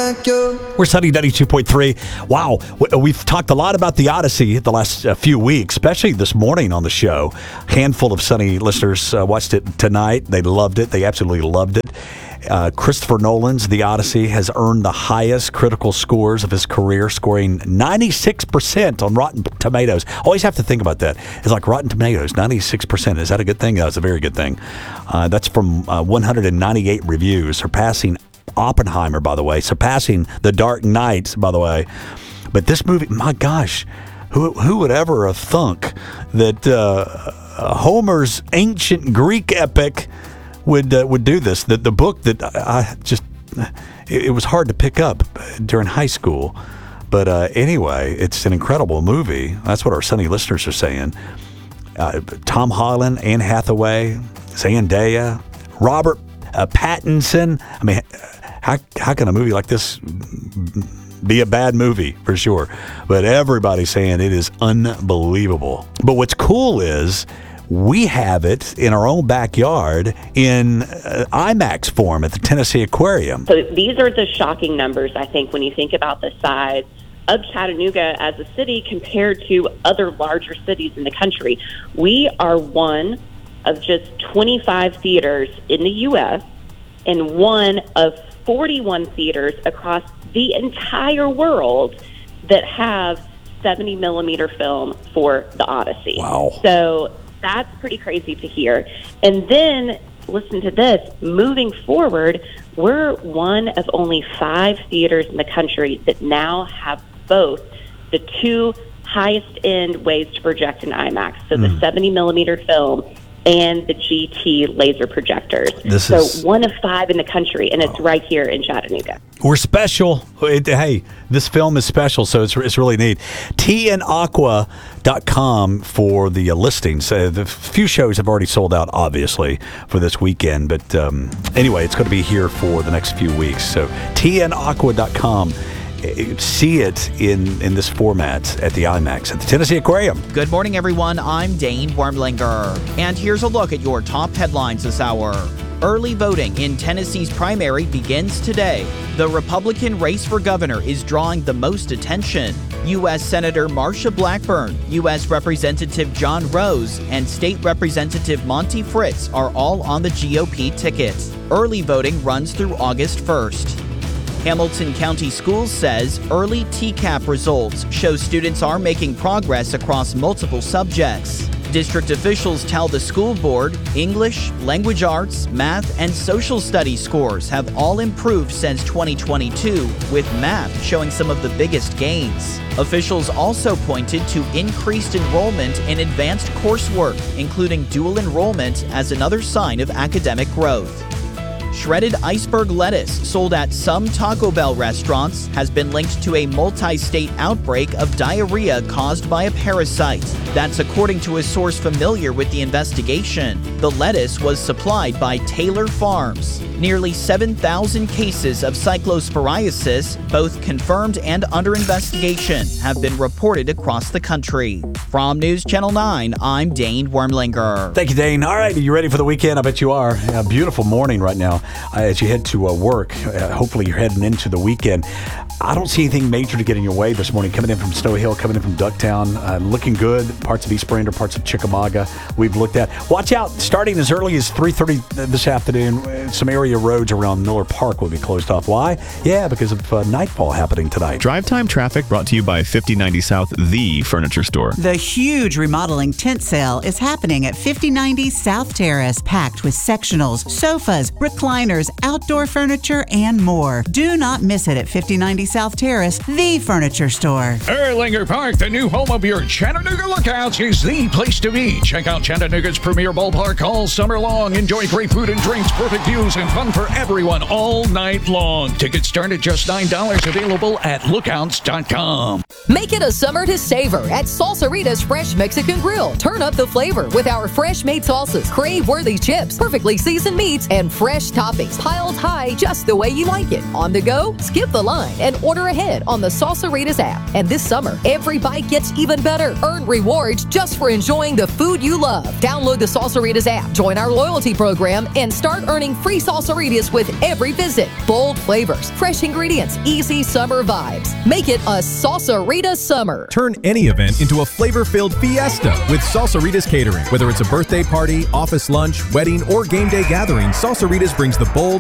like you. We're Sunny 92.3. Wow, we've talked a lot about the Odyssey the last few weeks, especially this morning on the show. A handful of Sunny listeners watched it tonight. They loved it. They absolutely loved it. Christopher Nolan's The Odyssey has earned the highest critical scores of his career, scoring 96% on Rotten Tomatoes. Always have to think about that. It's like Rotten Tomatoes, 96%. Is that a good thing? That's a very good thing. That's from 198 reviews, surpassing Oppenheimer, by the way, surpassing The Dark Knight, by the way. But this movie, my gosh, who would ever have thunk that Homer's ancient Greek epic would do this? The book that I just, it was hard to pick up during high school. But anyway, it's an incredible movie. That's what our Sunny listeners are saying. Tom Holland, Anne Hathaway, Zendaya, Robert Pattinson. I mean, how can a movie like this be a bad movie? For sure. But everybody's saying it is unbelievable. But what's cool is we have it in our own backyard in IMAX form at the Tennessee Aquarium. So these are the shocking numbers, I think, when you think about the size of Chattanooga as a city compared to other larger cities in the country. We are one of just 25 theaters in the U.S. and one of 41 theaters across the entire world that have 70 millimeter film for the Odyssey. Wow. So that's pretty crazy to hear. And then listen to this, moving forward, we're one of only 5 theaters in the country that now have both the 2 highest end ways to project in IMAX. So the 70 millimeter film and the GT laser projectors. So one of 5 in the country, and it's right here in Chattanooga. We're special. Hey, this film is special, so it's really neat. TNAqua.com for the listings. The few shows have already sold out, obviously, for this weekend. But anyway, it's going to be here for the next few weeks. So TNAqua.com. See it in this format at the IMAX at the Tennessee Aquarium. Good morning, everyone. I'm Dane Wormlinger. And here's a look at your top headlines this hour. Early voting in Tennessee's primary begins today. The Republican race for governor is drawing the most attention. U.S. Senator Marsha Blackburn, U.S. Representative John Rose, and State Representative Monty Fritz are all on the GOP ticket. Early voting runs through August 1st. Hamilton County Schools says early TCAP results show students are making progress across multiple subjects. District officials tell the school board English, language arts, math, and social studies scores have all improved since 2022, with math showing some of the biggest gains. Officials also pointed to increased enrollment in advanced coursework, including dual enrollment, as another sign of academic growth. Shredded iceberg lettuce sold at some Taco Bell restaurants has been linked to a multi-state outbreak of diarrhea caused by a parasite. That's according to a source familiar with the investigation. The lettuce was supplied by Taylor Farms. Nearly 7,000 cases of cyclosporiasis, both confirmed and under investigation, have been reported across the country. From News Channel 9, I'm Dane Wormlinger. Thank you, Dane. All right, are you ready for the weekend? I bet you are. A beautiful morning right now as you head to work. Hopefully you're heading into the weekend. I don't see anything major to get in your way this morning. Coming in from Snow Hill, coming in from Ducktown, looking good. Parts of East Brander, parts of Chickamauga we've looked at. Watch out, starting as early as 3:30 this afternoon, some area roads around Miller Park will be closed off. Why? Yeah, because of nightfall happening tonight. Drive time traffic brought to you by 5090 South, the furniture store. The huge remodeling tent sale is happening at 5090 South Terrace, packed with sectionals, sofas, recliners, outdoor furniture, and more. Do not miss it at 5090 South Terrace, the furniture store. Erlanger Park, the new home of your Chattanooga Lookouts, is the place to be. Check out Chattanooga's premier ballpark all summer long. Enjoy great food and drinks, perfect views, and fun for everyone all night long. Tickets start at just $9, available at lookouts.com. Make it a summer to savor at Salsarita's Fresh Mexican Grill. Turn up the flavor with our fresh-made salsas, crave-worthy chips, perfectly seasoned meats, and fresh toppings piled high just the way you like it. On the go? Skip the line and order ahead on the Salsaritas app. And this summer, every bite gets even better. Earn rewards charge just for enjoying the food you love. Download the Salsaritas app, join our loyalty program, and start earning free Salsaritas with every visit. Bold flavors, fresh ingredients, easy summer vibes. Make it a Salsarita summer. Turn any event into a flavor-filled fiesta with Salsaritas Catering. Whether it's a birthday party, office lunch, wedding, or game day gathering, Salsaritas brings the bold,